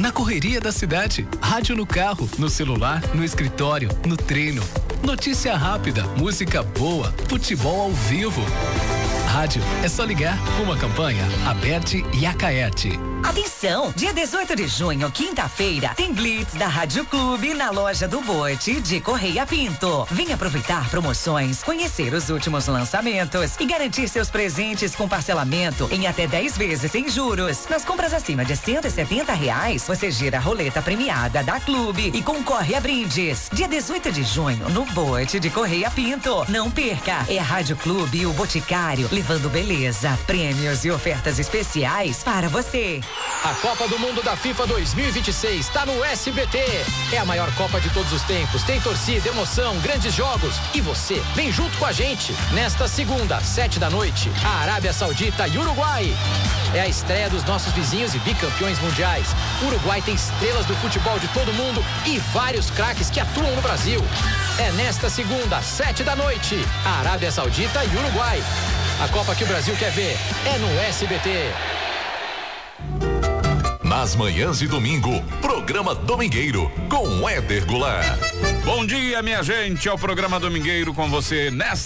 na correria da cidade. Rádio no carro, no celular, no escritório, no treino. Notícia rápida, música boa, futebol ao vivo. Rádio é só ligar. Uma campanha Aberte e Acaerte. Atenção! Dia 18 de junho, quinta-feira, tem Blitz da Rádio Clube na loja do Bote de Correia Pinto. Venha aproveitar promoções, conhecer os últimos lançamentos e garantir seus presentes com parcelamento em até 10 vezes sem juros. Nas compras acima de R$170, você gira a roleta premiada da Clube e concorre a brindes. Dia 18 de junho, no Bote de Correia Pinto. Não perca! É a Rádio Clube e o Boticário levando beleza, prêmios e ofertas especiais para você. A Copa do Mundo da FIFA 2026 está no SBT. É a maior Copa de todos os tempos. Tem torcida, emoção, grandes jogos. E você, vem junto com a gente. Nesta segunda, 7 da noite, a Arábia Saudita e Uruguai. É a estreia dos nossos vizinhos e bicampeões mundiais. O Uruguai tem estrelas do futebol de todo mundo e vários craques que atuam no Brasil. É nesta segunda, 7 da noite, a Arábia Saudita e Uruguai. A Copa que o Brasil quer ver é no SBT. Nas manhãs de domingo, programa Domingueiro com Éder Goulart. Bom dia, minha gente, ao programa Domingueiro com você nesta